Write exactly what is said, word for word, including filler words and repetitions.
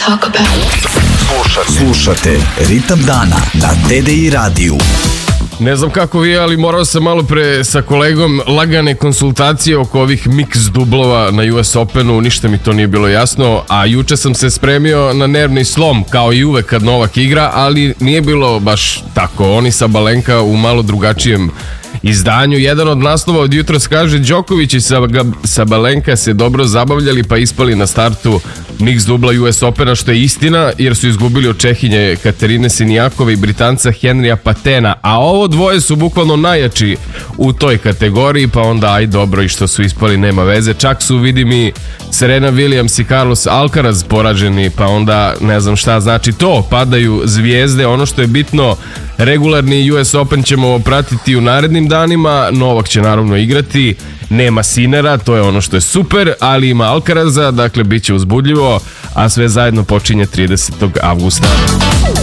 talk about. Slušate. Slušate Ritam dana na T D I radiju. Ne znam kako vi, ali morao sam malo pre sa kolegom lagane konsultacije oko ovih mix dublova na U S Openu, ništa mi to nije bilo jasno, a juče sam se spremio na nervni slom, kao i uvek kad Novak igra, ali nije bilo baš tako. Oni Sabalenka u malo drugačijem izdanju. Jedan od naslova od jutros kaže: Đoković i Sabalenka se dobro zabavljali pa ispali na startu mix dubla U S Opena, što je istina jer su izgubili od Čehinje Katerine Sinijakove i Britanca Henrya Patena, a ovo dvoje su bukvalno najjači u toj kategoriji, pa onda aj dobro, i što su ispali nema veze. Čak su, vidi mi, Serena Williams i Carlos Alcaraz poraženi, pa onda ne znam šta znači to, padaju zvijezde. Ono što je bitno, regularni U S Open ćemo pratiti u narednim danima, Novak će naravno igrati, nema Sinera, to je ono što je super, ali ima Alcaraza, dakle bit će uzbudljivo, a sve zajedno počinje tridesetog avgusta.